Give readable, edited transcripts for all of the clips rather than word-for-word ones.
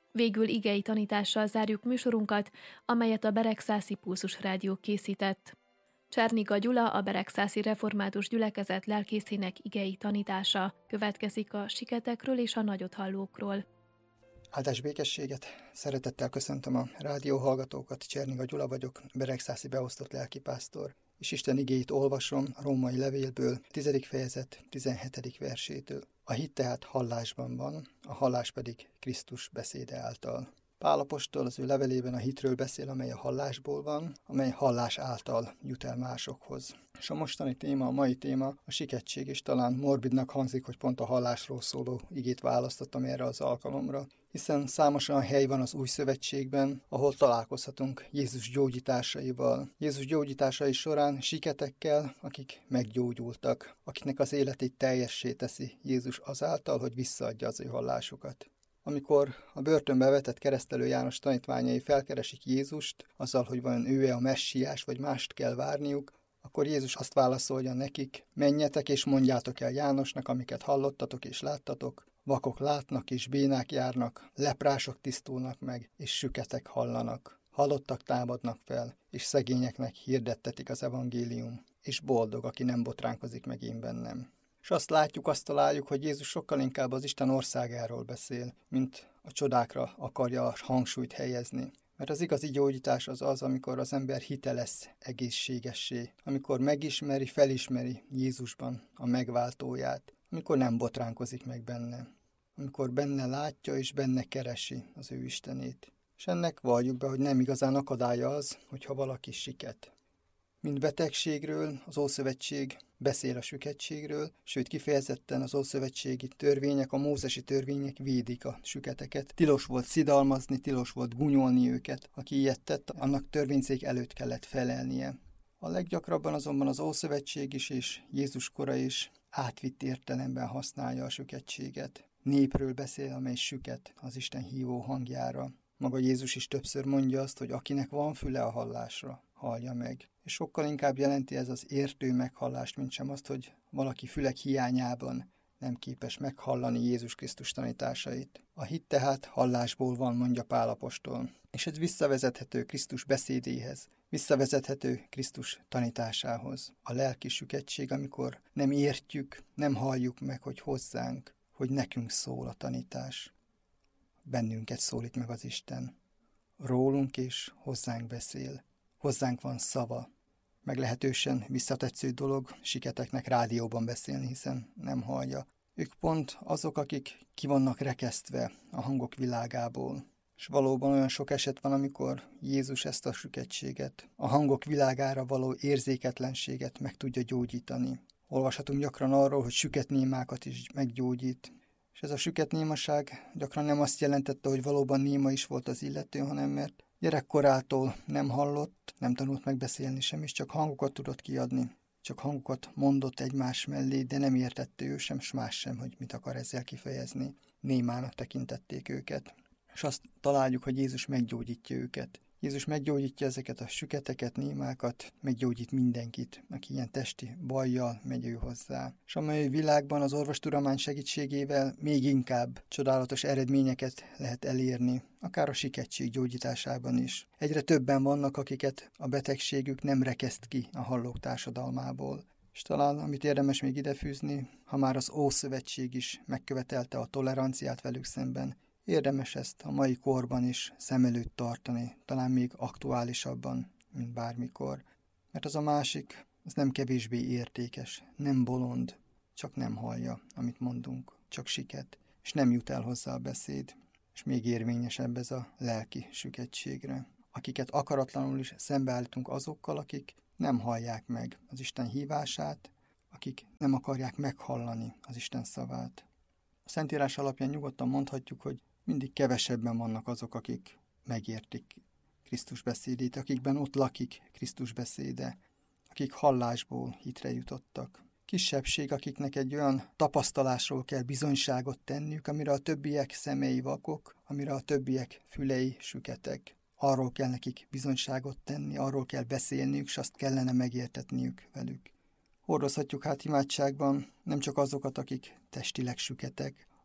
Végül igei tanítással zárjuk műsorunkat, amelyet a Beregszászi Pulzus Rádió készített. Cserniga Gyula, a Beregszászi Református Gyülekezet lelkészének igei tanítása. Következik a siketekről és a nagyothallókról. Áldás békességet! Szeretettel köszöntöm a rádióhallgatókat, Cserniga Gyula vagyok, Beregszászi beosztott lelkipásztor, és Isten igéit olvasom a római levélből, 10. fejezet 17. versétől. A hit tehát hallásban van, a hallás pedig Krisztus beszéde által. Pál apostol az ő levelében a hitről beszél, amely a hallásból van, amely hallás által jut el másokhoz. És a mostani téma, a mai téma a sikettség, és talán morbidnak hangzik, hogy pont a hallásról szóló igét választottam erre az alkalomra, hiszen számos olyan hely van az új szövetségben, ahol találkozhatunk Jézus gyógyításaival. Jézus gyógyításai során siketekkel, akik meggyógyultak, akiknek az életét teljessé teszi Jézus azáltal, hogy visszaadja az ő hallásukat. Amikor a börtönbe vetett Keresztelő János tanítványai felkeresik Jézust, azzal, hogy vajon ő-e a messiás, vagy mást kell várniuk, akkor Jézus azt válaszolja nekik: menjetek és mondjátok el Jánosnak, amiket hallottatok és láttatok, vakok látnak és bénák járnak, leprások tisztulnak meg, és süketek hallanak. Halottak támadnak fel, és szegényeknek hirdettetik az evangélium, és boldog, aki nem botránkozik meg én bennem. És azt találjuk, hogy Jézus sokkal inkább az Isten országáról beszél, mint a csodákra akarja a hangsúlyt helyezni. Mert az igazi gyógyítás az, amikor az ember hite lesz egészségessé, amikor megismeri, felismeri Jézusban a megváltóját, amikor nem botránkozik meg benne, amikor benne látja és benne keresi az ő Istenét. És ennek valljuk be, hogy nem igazán akadálya az, hogyha valaki siket. Mint betegségről az Ószövetség beszél a süketségről, sőt kifejezetten az ószövetségi törvények, a mózesi törvények védik a süketeket. Tilos volt szidalmazni, tilos volt gúnyolni őket. Aki ilyet tett, annak törvényszék előtt kellett felelnie. A leggyakrabban azonban az Ószövetség is és Jézus kora is átvitt értelemben használja a süketséget. Népről beszél, amely süket az Isten hívó hangjára. Maga Jézus is többször mondja azt, hogy akinek van füle a hallásra, hallja meg. És sokkal inkább jelenti ez az értő meghallást, mint sem azt, hogy valaki fülek hiányában nem képes meghallani Jézus Krisztus tanításait. A hit tehát hallásból van, mondja Pál apostol. És ez visszavezethető Krisztus beszédéhez, visszavezethető Krisztus tanításához. A lelki sükettség, amikor nem értjük, nem halljuk meg, hogy hozzánk, hogy nekünk szól a tanítás. Bennünket szólít meg az Isten. Rólunk és hozzánk beszél. Hozzánk van szava. Meglehetősen visszatetsző dolog siketeknek rádióban beszélni, hiszen nem hallja. Ők pont azok, akik ki vannak rekesztve a hangok világából. És valóban olyan sok eset van, amikor Jézus ezt a süketséget, a hangok világára való érzéketlenséget meg tudja gyógyítani. Olvashatunk gyakran arról, hogy süket némákat is meggyógyít. És ez a süket némaság gyakran nem azt jelentette, hogy valóban néma is volt az illető, hanem mert gyerekkorától nem hallott, nem tanult megbeszélni sem, és csak hangokat tudott kiadni. Csak hangokat mondott egymás mellé, de nem értette ő sem, s más sem, hogy mit akar ezzel kifejezni. Némának tekintették őket. És azt találjuk, hogy Jézus meggyógyítja őket. Jézus meggyógyítja ezeket a süketeket, némákat, meggyógyít mindenkit, aki ilyen testi bajjal megy ő hozzá. És a mai világban az orvostudomány segítségével még inkább csodálatos eredményeket lehet elérni, akár a sikettség gyógyításában is. Egyre többen vannak, akiket a betegségük nem rekeszt ki a hallók társadalmából. És talán, amit érdemes még idefűzni, ha már az Ószövetség is megkövetelte a toleranciát velük szemben, érdemes ezt a mai korban is szem előtt tartani, talán még aktuálisabban, mint bármikor. Mert az a másik, az nem kevésbé értékes, nem bolond, csak nem hallja, amit mondunk, csak siket, és nem jut el hozzá a beszéd. És még érvényesebb ez a lelki süketségre, akiket akaratlanul is szembeállítunk azokkal, akik nem hallják meg az Isten hívását, akik nem akarják meghallani az Isten szavát. A Szentírás alapján nyugodtan mondhatjuk, hogy mindig kevesebben vannak azok, akik megértik Krisztus beszédét, akikben ott lakik Krisztus beszéde, akik hallásból hitre jutottak. Kisebbség, akiknek egy olyan tapasztalásról kell bizonyságot tenniük, amire a többiek szemei vakok, amire a többiek fülei süketek. Arról kell nekik bizonyságot tenni, arról kell beszélniük, és azt kellene megértetniük velük. Hordozhatjuk hát imádságban nem csak azokat, akik testileg süketek,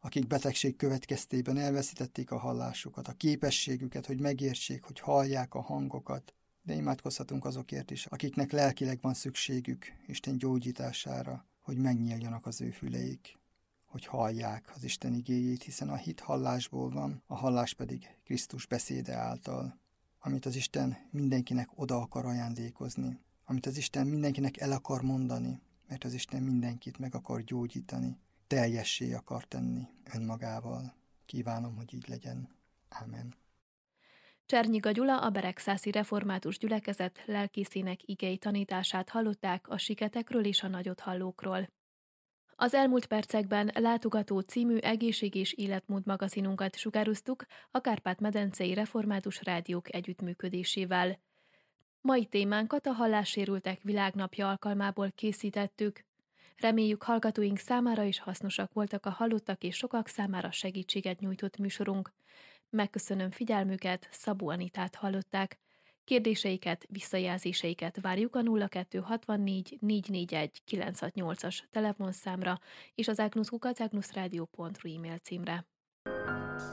akik betegség következtében elveszítették a hallásukat, a képességüket, hogy megértsék, hogy hallják a hangokat, de imádkozhatunk azokért is, akiknek lelkileg van szükségük Isten gyógyítására, hogy megnyíljanak az ő füleik, hogy hallják az Isten igéjét, hiszen a hit hallásból van, a hallás pedig Krisztus beszéde által, amit az Isten mindenkinek oda akar ajándékozni, amit az Isten mindenkinek el akar mondani, mert az Isten mindenkit meg akar gyógyítani, teljessé akar tenni önmagával. Kívánom, hogy így legyen. Ámen. Csernyiga Gyula, a Beregszászi Református Gyülekezet lelkészének igei tanítását hallották a siketekről és a nagyothallókról. Az elmúlt percekben Látogató című egészség- és életmód magazinunkat sugároztuk a Kárpát-medencei Református Rádiók együttműködésével. Mai témánkat a Hallássérültek Világnapja alkalmából készítettük. Reméljük, hallgatóink számára is hasznosak voltak a hallottak, és sokak számára segítséget nyújtott műsorunk. Megköszönöm figyelmüket, Szabó Anitát hallották. Kérdéseiket, visszajelzéseiket várjuk a 0264 441 968-as telefonszámra és az agnusz@agnuszradio.ru e-mail címre.